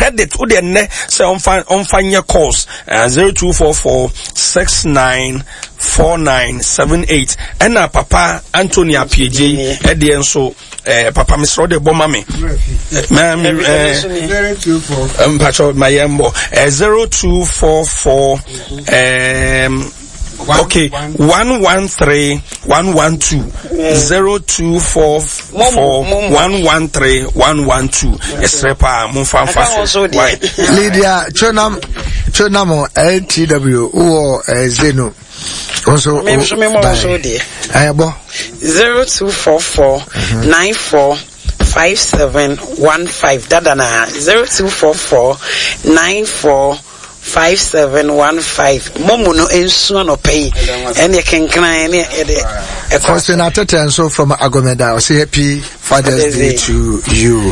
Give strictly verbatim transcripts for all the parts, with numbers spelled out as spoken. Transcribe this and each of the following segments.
edit wo de ne say on fan on fan your calls uh, zero two four four six nine four nine seven eight and na papa Anthony Apieje e de enso eh papa Misro de bomma me mam eh zero two four um pacho mayembo eh zero two four four um okay one one three one one two zero two four four one one three one one two esrepa mumfanfa Lydia Chonam Chonamo L T W or Zeno also ayabo zero two four four nine four five seven one five dadana zero two four four nine four five seven one five momo no ensu no pay ene kenkran ene e question atete so from Agomeda I say happy Father's Day to you.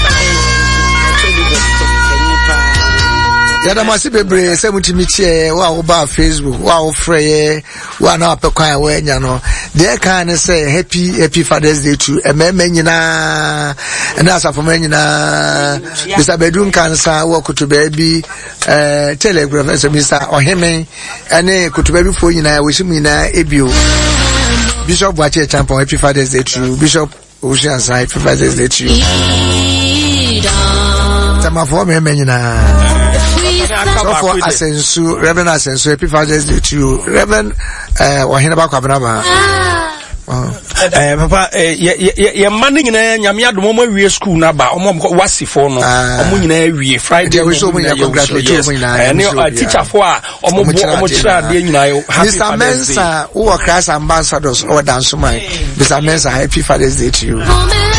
Yada masi bebre se mutimi tie wa wo ba Facebook wa wo freye wa na apekwan wa nya no de kan say happy happy Father's Day to ememe nyina na asafo nyina Mister Bedun kansa wa kutuba bi eh telegraph so Mister Oheme ene kutuba bi fo nyina wo shimu nyina ebio Bishop Wache Champion happy Father's Day to Bishop Ocean Side happy Father's Day to tamafo ememe nyina so for Asensu, Reverend Asensu, happy Father's Day to you. Reverend, uh, wahina ba kwa banaba. Eh, papa, eh, ye ye ye mani nyina nyame adom mo wie school na ba omo wasifo no omo nyina wie Friday we so nyina congratulate omo nyina eh teacher fo a omo omo kira de nyina yo Mister Mensa who are Christ ambassadors or dance man Mister Mensa happy Father's Day to you.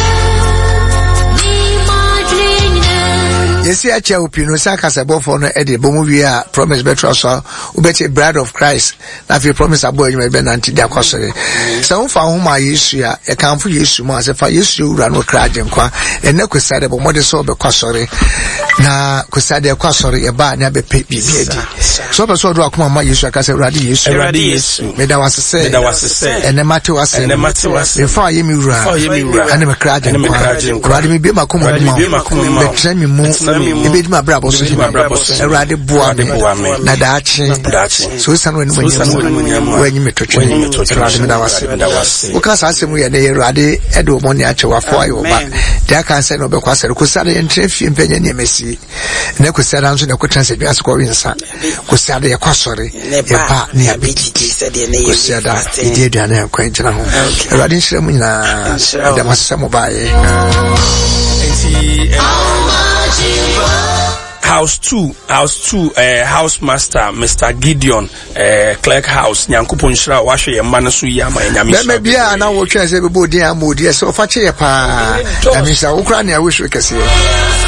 Yes, I tell you, no saka sabo for no edi bomu wi a promise betra so ubeti bride of Christ na fi promise abo you be na anti dia kwasore so fa ho ma Yesu a e kan fu Yesu ma se fa Yesu ura no kraje nkwa ene kwesade bo mode so be kwasore na kwesade kwasore e ba na be pe bibia di so be so do akoma ma Yesu aka se urade Yesu urade Yesu me da wasese me da wasese ene mate wase ene mate wase e fa ye mi ura fa ye mi ura ene me kraje nkwa urade mi be makoma ma be tremi mu ebe di ma brabo so erade boa me na daachi so san when when when you metotwe erade me da wase wo ka sa asemu ye na erade edo mo ne ache wa fo ayo ba dia kan say no be kwa sere ko sare entre fie mpanya ne mesi na ko sare anso na ko transe bi aso ko winsa ko sare ye kwa sore e ba ne abiti sade ne ye ko sare ide dia na ko enjina ho erade nhire mu nyina da masamo ba ye House two, house two, uh, house master, Mister Gideon, uh, Clerk House, Nyankupon Shra, washe ye manasu yama nyami. Maybe bia na wo twa se be bo dia modi so fa che ye pa. I mean sa ukra na wish we kase.